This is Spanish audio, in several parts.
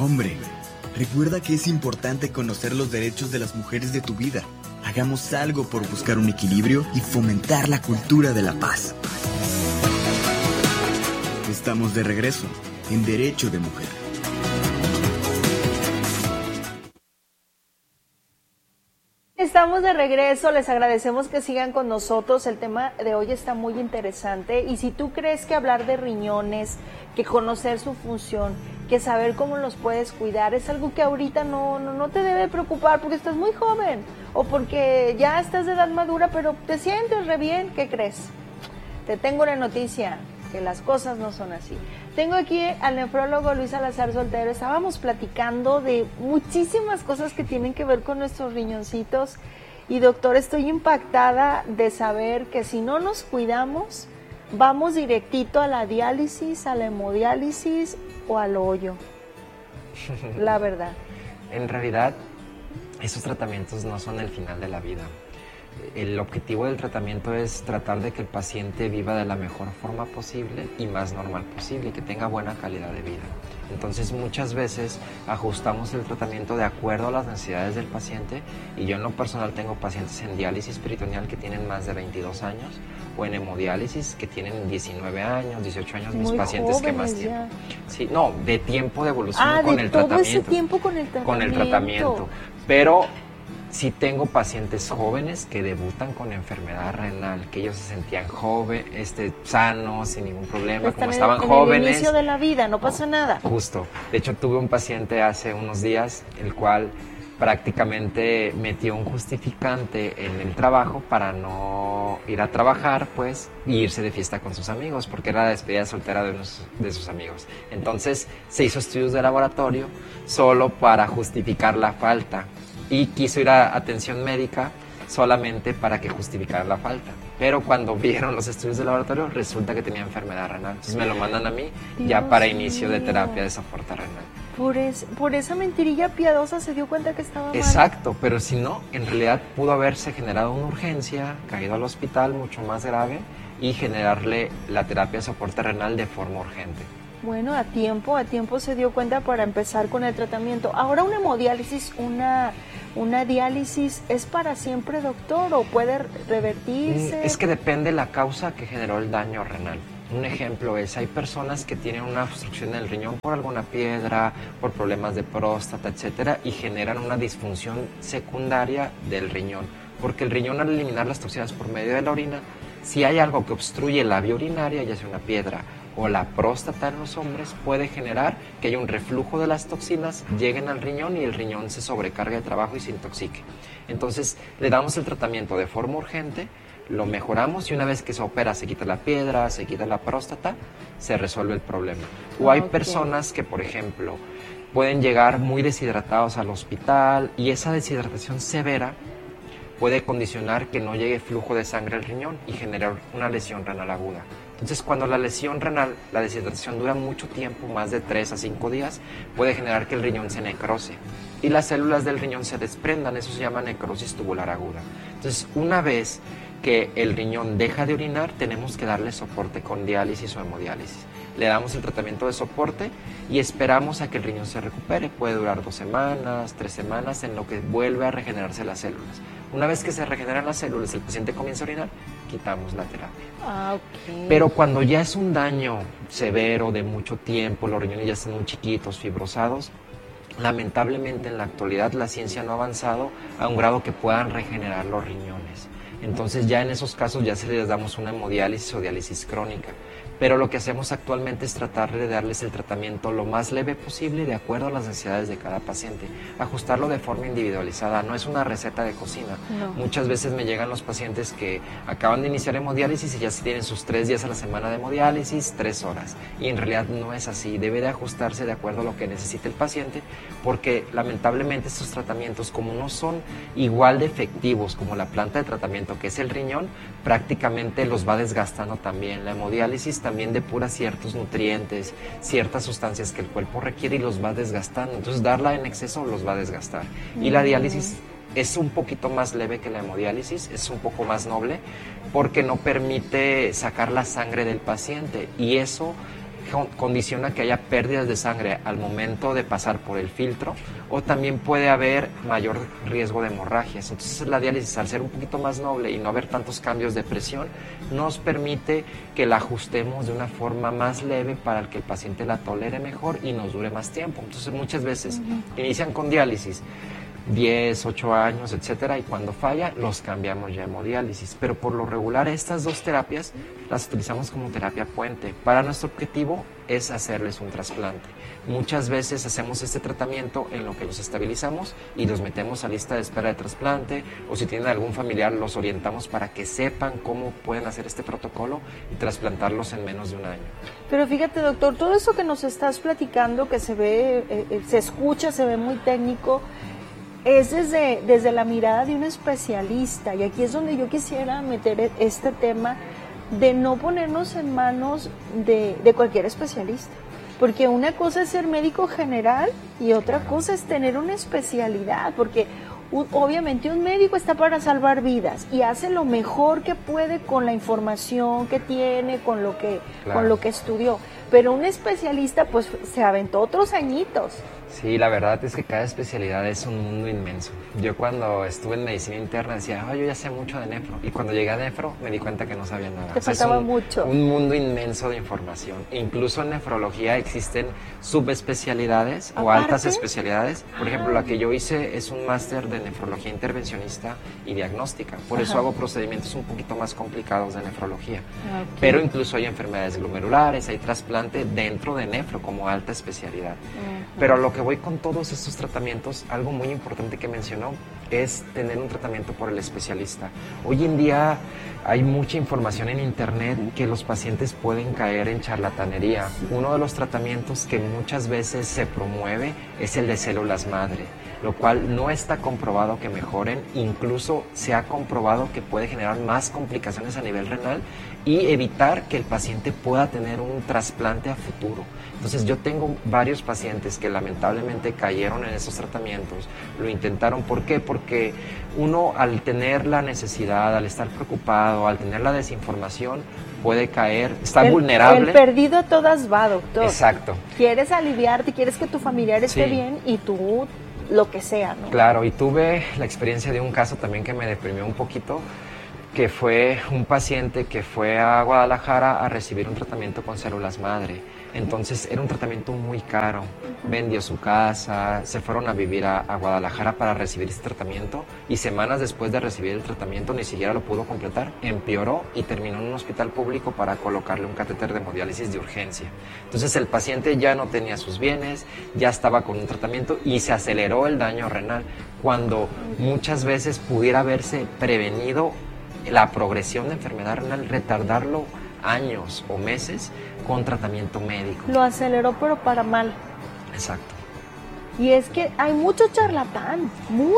Hombre, recuerda que es importante conocer los derechos de las mujeres de tu vida. Hagamos algo por buscar un equilibrio y fomentar la cultura de la paz. Estamos de regreso en Derecho de Mujer. Estamos de regreso, les agradecemos que sigan con nosotros, el tema de hoy está muy interesante y si tú crees que hablar de riñones, que conocer su función, que saber cómo los puedes cuidar es algo que ahorita no te debe preocupar porque estás muy joven o porque ya estás de edad madura pero te sientes re bien, ¿qué crees? Te tengo una noticia, que las cosas no son así. Tengo aquí al nefrólogo Luis Salazar Soltero. Estábamos platicando de muchísimas cosas que tienen que ver con nuestros riñoncitos y doctor, estoy impactada de saber que si no nos cuidamos vamos directito a la diálisis, a la hemodiálisis o al hoyo. La verdad. En realidad, esos tratamientos no son el final de la vida. El objetivo del tratamiento es tratar de que el paciente viva de la mejor forma posible y más normal posible y que tenga buena calidad de vida. Entonces muchas veces ajustamos el tratamiento de acuerdo a las necesidades del paciente y yo en lo personal tengo pacientes en diálisis peritoneal que tienen más de 22 años o en hemodiálisis que tienen 19 años, 18 años, mis pacientes que más tiempo. Sí, no, de tiempo de evolución con el tratamiento. Ese tiempo con el tratamiento. Con el tratamiento, pero sí tengo pacientes jóvenes que debutan con enfermedad renal, que ellos se sentían jóvenes, sanos, sin ningún problema, como estaban jóvenes. En el inicio de la vida, no pasa nada. Justo. De hecho, tuve un paciente hace unos días, el cual prácticamente metió un justificante en el trabajo para no ir a trabajar, pues, y irse de fiesta con sus amigos, porque era la despedida soltera de sus amigos. Entonces, se hizo estudios de laboratorio solo para justificar la falta. Y quiso ir a atención médica solamente para que justificara la falta. Pero cuando vieron los estudios de laboratorio, resulta que tenía enfermedad renal. Entonces me lo mandan a mí ya para inicio de terapia de soporte renal. Por esa mentirilla piadosa se dio cuenta que estaba mal. Exacto, pero si no, en realidad pudo haberse generado una urgencia, caído al hospital mucho más grave y generarle la terapia de soporte renal de forma urgente. Bueno, a tiempo se dio cuenta para empezar con el tratamiento. Ahora una hemodiálisis, una diálisis, ¿es para siempre, doctor, o puede revertirse? Es que depende la causa que generó el daño renal. Un ejemplo es, hay personas que tienen una obstrucción del riñón por alguna piedra, por problemas de próstata, etcétera, y generan una disfunción secundaria del riñón. Porque el riñón, al eliminar las toxinas por medio de la orina, si hay algo que obstruye la vía urinaria, ya sea una piedra o la próstata en los hombres, puede generar que haya un reflujo de las toxinas, lleguen al riñón y el riñón se sobrecargue de trabajo y se intoxique. Entonces le damos el tratamiento de forma urgente, lo mejoramos y una vez que se opera, se quita la piedra, se quita la próstata, se resuelve el problema. O hay personas que, por ejemplo, pueden llegar muy deshidratados al hospital y esa deshidratación severa puede condicionar que no llegue flujo de sangre al riñón y generar una lesión renal aguda. Entonces, cuando la lesión renal, la deshidratación dura mucho tiempo, más de 3 a 5 días, puede generar que el riñón se necrose y las células del riñón se desprendan, eso se llama necrosis tubular aguda. Entonces, una vez que el riñón deja de orinar, tenemos que darle soporte con diálisis o hemodiálisis. Le damos el tratamiento de soporte y esperamos a que el riñón se recupere. Puede durar 2 semanas, 3 semanas, en lo que vuelve a regenerarse las células. Una vez que se regeneran las células, el paciente comienza a orinar, quitamos la terapia. Okay. Pero cuando ya es un daño severo de mucho tiempo, los riñones ya están muy chiquitos, fibrosados, lamentablemente en la actualidad la ciencia no ha avanzado a un grado que puedan regenerar los riñones. Entonces ya en esos casos ya se les damos una hemodiálisis o diálisis crónica. Pero lo que hacemos actualmente es tratar de darles el tratamiento lo más leve posible de acuerdo a las necesidades de cada paciente, ajustarlo de forma individualizada, no es una receta de cocina. No. Muchas veces me llegan los pacientes que acaban de iniciar hemodiálisis y ya se tienen sus 3 días a la semana de hemodiálisis, 3 horas, y en realidad no es así, debe de ajustarse de acuerdo a lo que necesite el paciente, porque lamentablemente estos tratamientos, como no son igual de efectivos como la planta de tratamiento que es el riñón, prácticamente los va desgastando también. La hemodiálisis también depura ciertos nutrientes, ciertas sustancias que el cuerpo requiere y los va desgastando. Entonces, darla en exceso los va a desgastar. Y la diálisis es un poquito más leve que la hemodiálisis, es un poco más noble, porque no permite sacar la sangre del paciente. Y eso condiciona que haya pérdidas de sangre al momento de pasar por el filtro, o también puede haber mayor riesgo de hemorragias. Entonces la diálisis, al ser un poquito más noble y no haber tantos cambios de presión, nos permite que la ajustemos de una forma más leve para que el paciente la tolere mejor y nos dure más tiempo. Entonces muchas veces inician con diálisis 10, 8 años, etcétera, y cuando falla los cambiamos ya a hemodiálisis. Pero por lo regular estas dos terapias las utilizamos como terapia puente. Para nuestro objetivo es hacerles un trasplante. Muchas veces hacemos este tratamiento en lo que los estabilizamos y los metemos a lista de espera de trasplante, o si tienen algún familiar los orientamos para que sepan cómo pueden hacer este protocolo y trasplantarlos en menos de un año. Pero fíjate, doctor, todo eso que nos estás platicando, que se ve, se escucha, se ve muy técnico, es desde la mirada de un especialista, y aquí es donde yo quisiera meter este tema de no ponernos en manos de cualquier especialista, porque una cosa es ser médico general y otra cosa es tener una especialidad, porque obviamente un médico está para salvar vidas y hace lo mejor que puede con la información que tiene, con lo que estudió, pero un especialista pues se aventó otros añitos. Sí, la verdad es que cada especialidad es un mundo inmenso. Yo cuando estuve en medicina interna decía, yo ya sé mucho de nefro. Y cuando llegué a nefro me di cuenta que no sabía nada. Te faltaba mucho. Un mundo inmenso de información. E incluso en nefrología existen subespecialidades o altas especialidades. Por ejemplo, la que yo hice es un máster de nefrología intervencionista y diagnóstica. Por eso hago procedimientos un poquito más complicados de nefrología. Pero incluso hay enfermedades glomerulares, hay trasplante dentro de nefro como alta especialidad. Pero a lo que voy con todos estos tratamientos, algo muy importante que mencionó es tener un tratamiento por el especialista. Hoy en día hay mucha información en internet que los pacientes pueden caer en charlatanería. Uno de los tratamientos que muchas veces se promueve es el de células madre, lo cual no está comprobado que mejoren, incluso se ha comprobado que puede generar más complicaciones a nivel renal y evitar que el paciente pueda tener un trasplante a futuro. Entonces yo tengo varios pacientes que lamentablemente cayeron en esos tratamientos, lo intentaron. ¿Por qué? Porque uno, al tener la necesidad, al estar preocupado, al tener la desinformación, puede caer, está vulnerable. El perdido a todas va, doctor. Exacto. Quieres aliviarte, quieres que tu familiar esté bien y tú lo que sea, ¿no? Claro, y tuve la experiencia de un caso también que me deprimió un poquito, que fue un paciente que fue a Guadalajara a recibir un tratamiento con células madre. Entonces era un tratamiento muy caro. Vendió su casa, se fueron a vivir a Guadalajara para recibir este tratamiento, y semanas después de recibir el tratamiento ni siquiera lo pudo completar, empeoró y terminó en un hospital público para colocarle un catéter de hemodiálisis de urgencia. Entonces el paciente ya no tenía sus bienes, ya estaba con un tratamiento y se aceleró el daño renal, cuando muchas veces pudiera haberse prevenido la progresión de enfermedad renal, retardarlo años o meses con tratamiento médico. Lo aceleró, pero para mal. Exacto. Y es que hay mucho charlatán,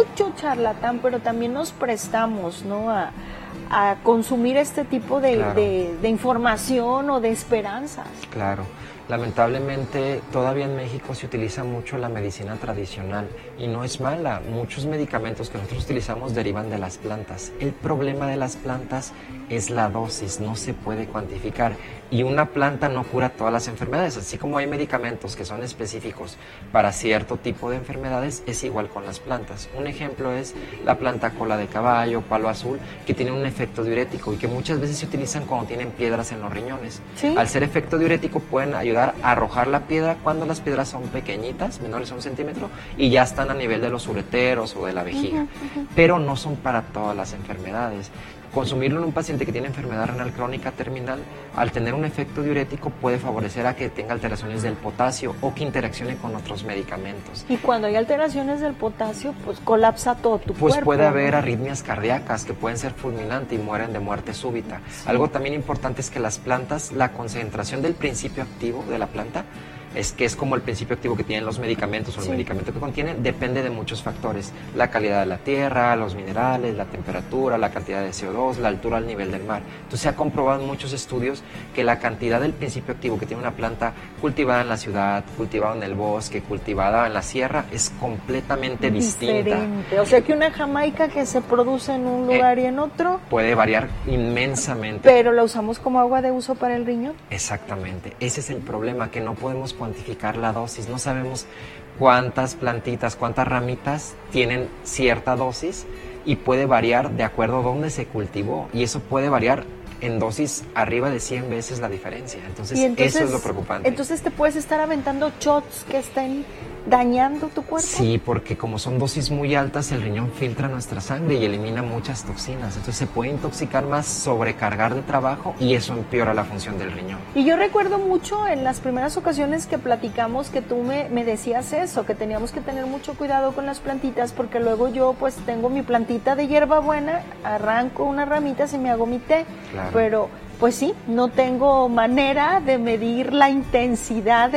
pero también nos prestamos, ¿no?, a consumir este tipo de información o de esperanzas. Claro. Lamentablemente todavía en México se utiliza mucho la medicina tradicional y no es mala. Muchos medicamentos que nosotros utilizamos derivan de las plantas. El problema de las plantas es la dosis, no se puede cuantificar, y una planta no cura todas las enfermedades. Así como hay medicamentos que son específicos para cierto tipo de enfermedades, es igual con las plantas. Un ejemplo es la planta cola de caballo, palo azul, que tiene un efecto diurético y que muchas veces se utilizan cuando tienen piedras en los riñones. ¿Sí? Al ser efecto diurético pueden ayudar a arrojar la piedra cuando las piedras son pequeñitas, menores a 1 centímetro, y ya están a nivel de los ureteros o de la vejiga. Pero no son para todas las enfermedades. Consumirlo en un paciente que tiene enfermedad renal crónica terminal, al tener un efecto diurético, puede favorecer a que tenga alteraciones del potasio o que interaccione con otros medicamentos. Y cuando hay alteraciones del potasio, pues colapsa todo tu cuerpo. Pues puede haber arritmias cardíacas que pueden ser fulminantes y mueren de muerte súbita. Sí. Algo también importante es que las plantas, la concentración del principio activo de la planta es que es como el principio activo que tienen los medicamentos o el medicamento que contienen, depende de muchos factores, la calidad de la tierra, los minerales, la temperatura, la cantidad de CO2, la altura al nivel del mar. Entonces se ha comprobado en muchos estudios que la cantidad del principio activo que tiene una planta cultivada en la ciudad, cultivada en el bosque, cultivada en la sierra, es completamente distinta. O sea que una jamaica que se produce en un lugar y en otro puede variar inmensamente. Pero la usamos como agua de uso para el riñón. Exactamente, ese es el problema, que no podemos cuantificar la dosis, no sabemos cuántas plantitas, cuántas ramitas tienen cierta dosis y puede variar de acuerdo a dónde se cultivó y eso puede variar en dosis arriba de 100 veces la diferencia. Entonces eso es lo preocupante. Entonces te puedes estar aventando shots que estén dañando tu cuerpo. Sí, porque como son dosis muy altas, el riñón filtra nuestra sangre y elimina muchas toxinas. Entonces se puede intoxicar más, sobrecargar de trabajo y eso empeora la función del riñón. Y yo recuerdo mucho en las primeras ocasiones que platicamos que tú me decías eso, que teníamos que tener mucho cuidado con las plantitas porque luego yo pues tengo mi plantita de hierbabuena, arranco unas ramitas y me hago mi té. Claro. Pero pues sí, no tengo manera de medir la intensidad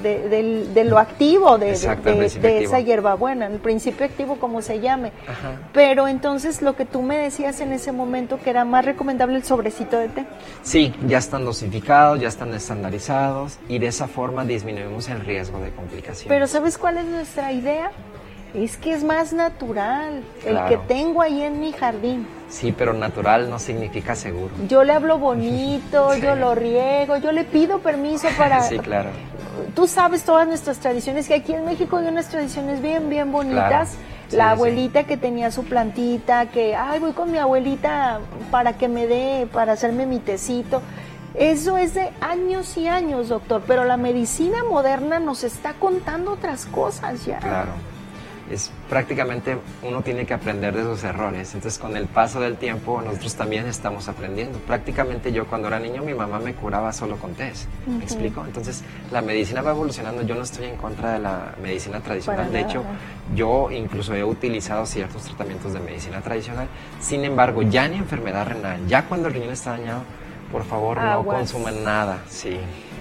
de lo activo, de esa hierbabuena, el principio activo como se llame. Ajá. Pero entonces lo que tú me decías en ese momento que era más recomendable el sobrecito de té. Sí, ya están dosificados, ya están estandarizados y de esa forma disminuimos el riesgo de complicaciones. Pero ¿sabes cuál es nuestra idea? Es que es más natural, claro. El que tengo ahí en mi jardín. Sí, pero natural no significa seguro. Yo le hablo bonito, sí. Yo lo riego, yo le pido permiso para... Sí, claro. Tú sabes todas nuestras tradiciones, que aquí en México hay unas tradiciones bien bonitas. Claro. Sí, la abuelita que tenía su plantita, que, voy con mi abuelita para que me dé, para hacerme mi tecito. Eso es de años y años, doctor, pero la medicina moderna nos está contando otras cosas ya. Claro. Es prácticamente uno tiene que aprender de sus errores, entonces con el paso del tiempo nosotros también estamos aprendiendo. Prácticamente yo cuando era niño mi mamá me curaba solo con tés, ¿me explico? Entonces la medicina va evolucionando, yo no estoy en contra de la medicina tradicional, de hecho yo incluso he utilizado ciertos tratamientos de medicina tradicional, sin embargo ya en enfermedad renal, ya cuando el riñón está dañado, por favor no consuman nada, sí.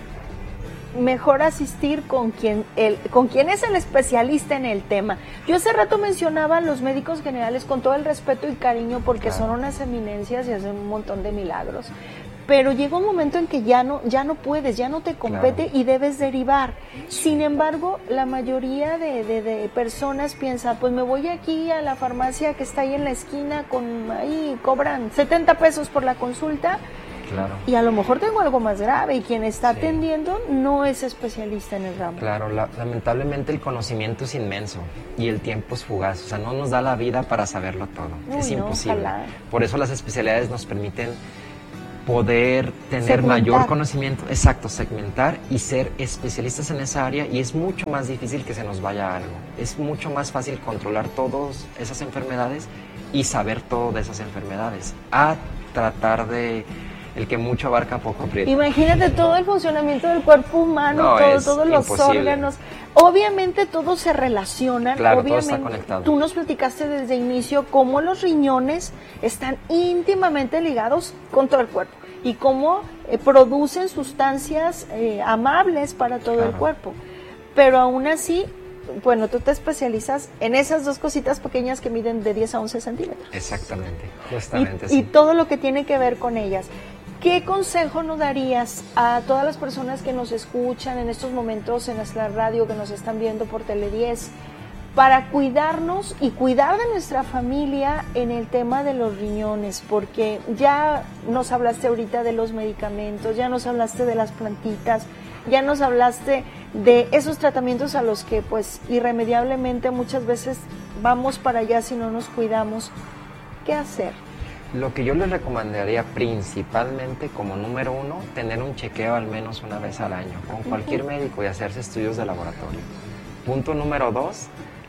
Mejor asistir con quien es el especialista en el tema. Yo hace rato mencionaba a los médicos generales con todo el respeto y cariño porque son unas eminencias y hacen un montón de milagros. Pero llega un momento en que ya no puedes, ya no te compete y debes derivar. Sin embargo, la mayoría de personas piensan, pues me voy aquí a la farmacia que está ahí en la esquina, ahí cobran 70 pesos por la consulta. Claro. Y a lo mejor tengo algo más grave y quien está atendiendo no es especialista en el ramo. Claro, lamentablemente el conocimiento es inmenso y el tiempo es fugaz, o sea, no nos da la vida para saberlo todo, es imposible. Ojalá. Por eso las especialidades nos permiten poder tener mayor conocimiento, segmentar y ser especialistas en esa área y es mucho más difícil que se nos vaya algo, es mucho más fácil controlar todas esas enfermedades y saber todo de esas enfermedades, a tratar de... El que mucho abarca poco aprieta. Imagínate todo el funcionamiento del cuerpo humano, todos los órganos. Obviamente todos se relacionan. Claro, obviamente, todo está conectado. Tú nos platicaste desde el inicio cómo los riñones están íntimamente ligados con todo el cuerpo y cómo producen sustancias amables para todo el cuerpo. Pero aún así, bueno, tú te especializas en esas dos cositas pequeñas que miden de 10 a 11 centímetros. Exactamente, justamente y todo lo que tiene que ver con ellas. ¿Qué consejo nos darías a todas las personas que nos escuchan en estos momentos en la radio, que nos están viendo por Tele10, para cuidarnos y cuidar de nuestra familia en el tema de los riñones? Porque ya nos hablaste ahorita de los medicamentos, ya nos hablaste de las plantitas, ya nos hablaste de esos tratamientos a los que pues irremediablemente muchas veces vamos para allá si no nos cuidamos. ¿Qué hacer? Lo que yo les recomendaría principalmente como número 1, tener un chequeo al menos una vez al año con cualquier médico y hacerse estudios de laboratorio. Punto número 2,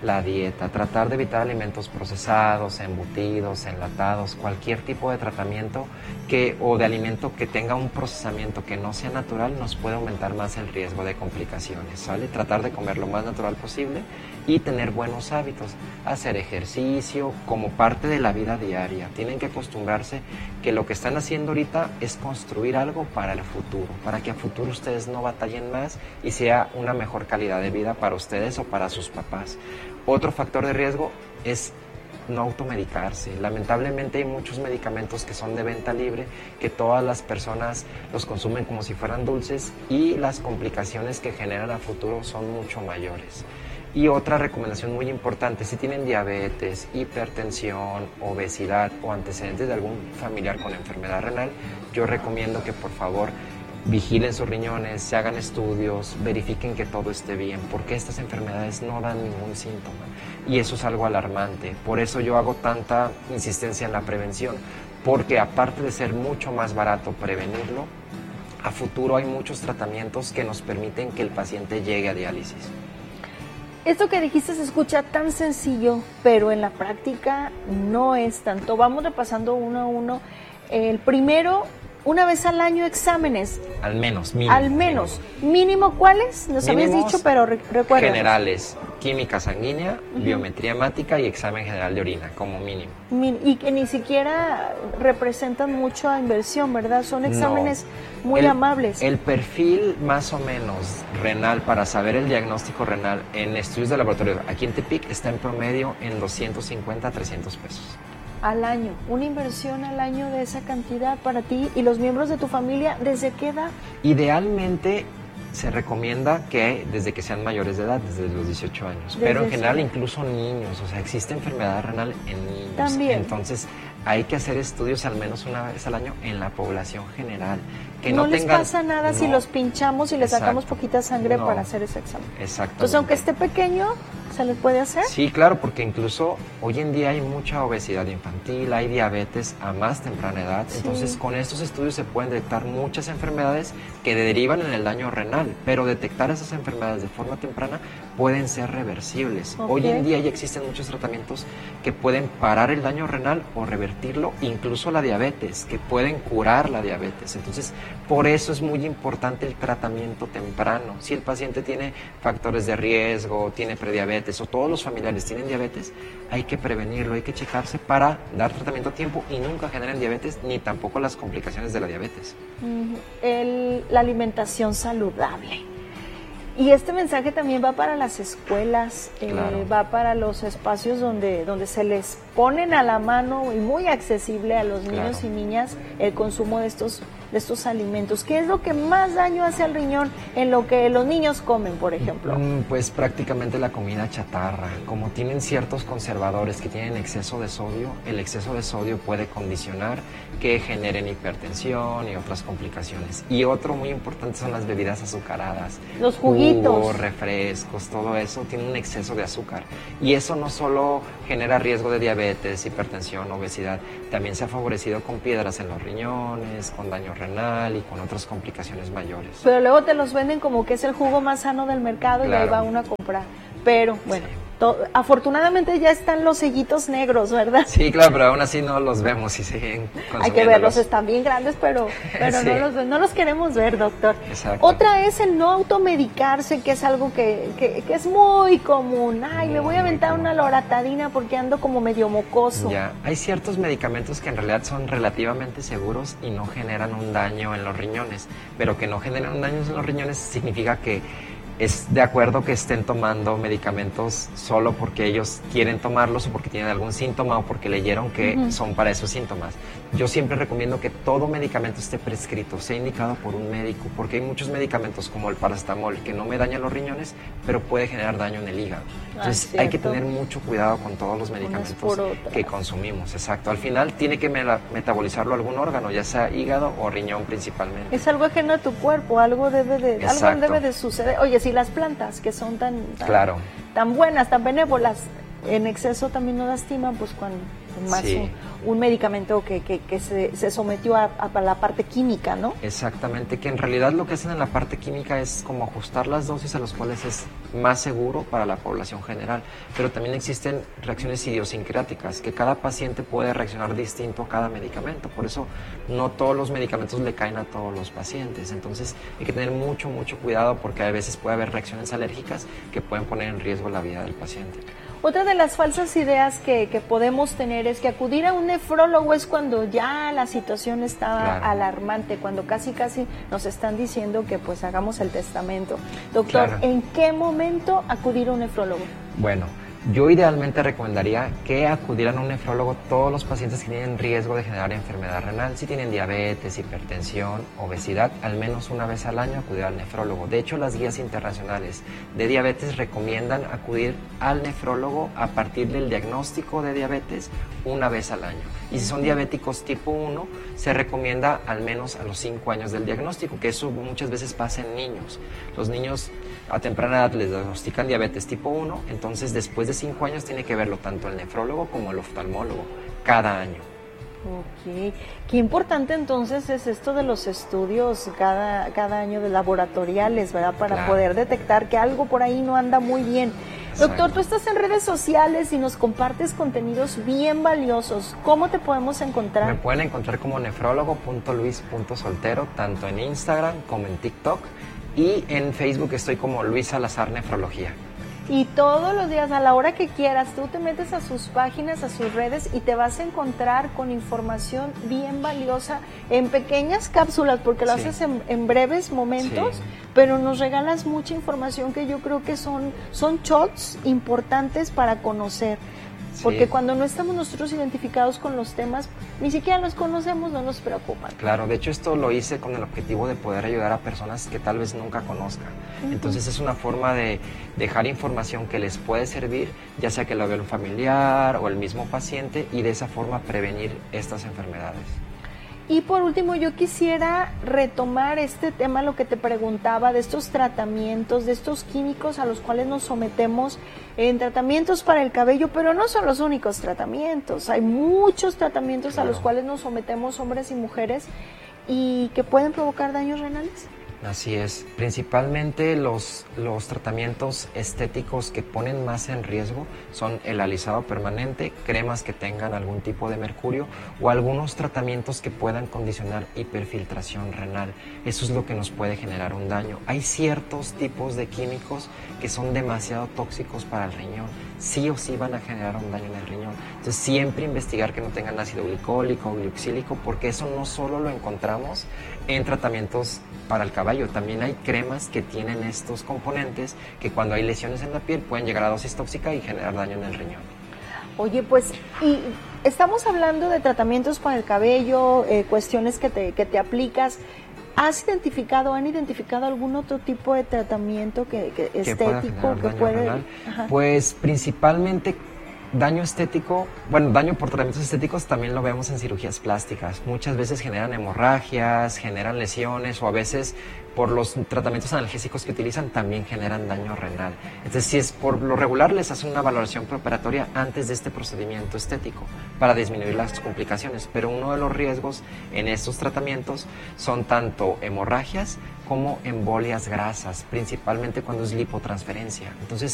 la dieta, tratar de evitar alimentos procesados, embutidos, enlatados, cualquier tipo de tratamiento o de alimento que tenga un procesamiento que no sea natural nos puede aumentar más el riesgo de complicaciones, ¿sale? Tratar de comer lo más natural posible y tener buenos hábitos, hacer ejercicio como parte de la vida diaria. Tienen que acostumbrarse que lo que están haciendo ahorita es construir algo para el futuro, para que a futuro ustedes no batallen más y sea una mejor calidad de vida para ustedes o para sus papás. Otro factor de riesgo es no automedicarse. Lamentablemente hay muchos medicamentos que son de venta libre, que todas las personas los consumen como si fueran dulces y las complicaciones que generan a futuro son mucho mayores. Y otra recomendación muy importante, si tienen diabetes, hipertensión, obesidad o antecedentes de algún familiar con enfermedad renal, yo recomiendo que por favor vigilen sus riñones, se hagan estudios, verifiquen que todo esté bien, porque estas enfermedades no dan ningún síntoma y eso es algo alarmante. Por eso yo hago tanta insistencia en la prevención, porque aparte de ser mucho más barato prevenirlo, a futuro hay muchos tratamientos que nos permiten que el paciente llegue a diálisis. Esto que dijiste se escucha tan sencillo, pero en la práctica no es tanto. Vamos repasando uno a uno. El primero, una vez al año exámenes. Al menos, mínimo. Al menos. ¿Mínimo cuáles? Nos habías dicho, pero recuerda. Generales, química sanguínea, biometría hemática y examen general de orina, como mínimo. Y que ni siquiera representan mucha inversión, ¿verdad? Son exámenes muy amables. El perfil más o menos renal para saber el diagnóstico renal en estudios de laboratorio aquí en Tepic está en promedio en 250 a 300 pesos. Al año, una inversión al año de esa cantidad para ti y los miembros de tu familia, ¿desde qué edad? Idealmente se recomienda que desde que sean mayores de edad, desde los 18 años, pero en general incluso niños, o sea, existe enfermedad renal en niños. También. Entonces hay que hacer estudios al menos una vez al año en la población general. Que no les tengan, pasa nada si los pinchamos y les sacamos poquita sangre para hacer ese examen. Exacto. Entonces, aunque esté pequeño, ¿se les puede hacer? Sí, claro, porque incluso hoy en día hay mucha obesidad infantil, hay diabetes a más temprana edad. Sí. Entonces, con estos estudios se pueden detectar muchas enfermedades que derivan en el daño renal, pero detectar esas enfermedades de forma temprana pueden ser reversibles. Okay. Hoy en día ya existen muchos tratamientos que pueden parar el daño renal o revertirlo, incluso la diabetes, que pueden curar la diabetes. Entonces, por eso es muy importante el tratamiento temprano. Si el paciente tiene factores de riesgo, tiene prediabetes o todos los familiares tienen diabetes, hay que prevenirlo, hay que checarse para dar tratamiento a tiempo y nunca generen diabetes ni tampoco las complicaciones de la diabetes. La alimentación saludable. Y este mensaje también va para las escuelas, claro. Va para los espacios donde se les ponen a la mano y muy accesible a los niños claro. y niñas el consumo de estos alimentos. ¿Qué es lo que más daño hace al riñón en lo que los niños comen, por ejemplo? Pues prácticamente la comida chatarra. Como tienen ciertos conservadores que tienen exceso de sodio, el exceso de sodio puede condicionar que generen hipertensión y otras complicaciones. Y otro muy importante son las bebidas azucaradas. Los juguitos. Jugos, refrescos, todo eso tiene un exceso de azúcar. Y eso no solo genera riesgo de diabetes, hipertensión, obesidad, también se ha favorecido con piedras en los riñones, con daño renal y con otras complicaciones mayores. Pero luego te los venden como que es el jugo más sano del mercado claro. y ahí va uno a comprar. Pero bueno, afortunadamente ya están los sellitos negros, ¿verdad? Sí, claro, pero aún así no los vemos y siguen consumiéndolos. Hay que verlos, están bien grandes, pero sí. no los queremos ver, doctor. Exacto. Otra es el no automedicarse, que es algo que es muy común. Ay, me voy a aventar una loratadina porque ando como medio mocoso. Ya, hay ciertos medicamentos que en realidad son relativamente seguros y no generan un daño en los riñones, pero que no generan un daño en los riñones significa que es de acuerdo que estén tomando medicamentos solo porque ellos quieren tomarlos o porque tienen algún síntoma o porque leyeron que son para esos síntomas. Yo siempre recomiendo que todo medicamento esté prescrito, sea indicado por un médico, porque hay muchos medicamentos como el paracetamol que no me dañan los riñones, pero puede generar daño en el hígado. Entonces hay que tener mucho cuidado con todos los medicamentos que consumimos. Exacto. Al final tiene que metabolizarlo algún órgano, ya sea hígado o riñón principalmente. Es algo ajeno a tu cuerpo, algo debe de suceder. Oye, si las plantas que son tan buenas, tan benévolas, en exceso también nos lastiman, pues cuando más sí. un medicamento que se sometió a la parte química, ¿no? Exactamente, que en realidad lo que hacen en la parte química es como ajustar las dosis a las cuales es más seguro para la población general, pero también existen reacciones idiosincráticas, que cada paciente puede reaccionar distinto a cada medicamento, por eso no todos los medicamentos le caen a todos los pacientes, entonces hay que tener mucho cuidado porque a veces puede haber reacciones alérgicas que pueden poner en riesgo la vida del paciente. Otra de las falsas ideas que podemos tener es que acudir a un nefrólogo es cuando ya la situación está alarmante, cuando casi nos están diciendo que pues hagamos el testamento. Doctor, ¿en qué momento acudir a un nefrólogo? Bueno, yo idealmente recomendaría que acudieran a un nefrólogo todos los pacientes que tienen riesgo de generar enfermedad renal. Si tienen diabetes, hipertensión, obesidad, al menos una vez al año acudir al nefrólogo. De hecho, las guías internacionales de diabetes recomiendan acudir al nefrólogo a partir del diagnóstico de diabetes una vez al año. Y si son diabéticos tipo 1, se recomienda al menos a los 5 años del diagnóstico, que eso muchas veces pasa en niños. Los niños a temprana edad les diagnostican diabetes tipo 1, entonces después de 5 años tiene que verlo tanto el nefrólogo como el oftalmólogo, cada año. Ok, qué importante entonces es esto de los estudios cada año de laboratoriales, ¿verdad? Para poder detectar que algo por ahí no anda muy bien. Doctor, tú estás en redes sociales y nos compartes contenidos bien valiosos. ¿Cómo te podemos encontrar? Me pueden encontrar como nefrólogo.luis.soltero, tanto en Instagram como en TikTok, y en Facebook estoy como Luis Salazar Nefrología. Y todos los días, a la hora que quieras, tú te metes a sus páginas, a sus redes y te vas a encontrar con información bien valiosa en pequeñas cápsulas, porque lo haces en breves momentos, pero nos regalas mucha información que yo creo que son shots importantes para conocer. Porque cuando no estamos nosotros identificados con los temas, ni siquiera los conocemos, no nos preocupan. Claro, de hecho esto lo hice con el objetivo de poder ayudar a personas que tal vez nunca conozcan. Entonces es una forma de dejar información que les puede servir, ya sea que lo vea un familiar o el mismo paciente, y de esa forma prevenir estas enfermedades. Y por último, yo quisiera retomar este tema, lo que te preguntaba, de estos tratamientos, de estos químicos a los cuales nos sometemos en tratamientos para el cabello, pero no son los únicos tratamientos. Hay muchos tratamientos a los cuales nos sometemos hombres y mujeres y que pueden provocar daños renales. Así es, principalmente los tratamientos estéticos que ponen más en riesgo son el alisado permanente, cremas que tengan algún tipo de mercurio o algunos tratamientos que puedan condicionar hiperfiltración renal. Eso es lo que nos puede generar un daño. Hay ciertos tipos de químicos que son demasiado tóxicos para el riñón, sí o sí van a generar un daño en el riñón. Entonces siempre investigar que no tengan ácido glicólico o glioxílico, porque eso no solo lo encontramos en tratamientos para el cabello, también hay cremas que tienen estos componentes que cuando hay lesiones en la piel pueden llegar a dosis tóxica y generar daño en el riñón. Oye, pues, y estamos hablando de tratamientos para el cabello, cuestiones que te aplicas. ¿Han identificado algún otro tipo de tratamiento estético que puede? Pues principalmente daño estético, daño por tratamientos estéticos también lo vemos en cirugías plásticas. Muchas veces generan hemorragias, generan lesiones o a veces por los tratamientos analgésicos que utilizan también generan daño renal. Entonces, si es por lo regular, les hacen una valoración preoperatoria antes de este procedimiento estético para disminuir las complicaciones. Pero uno de los riesgos en estos tratamientos son tanto hemorragias como embolias grasas, principalmente cuando es lipotransferencia. Entonces,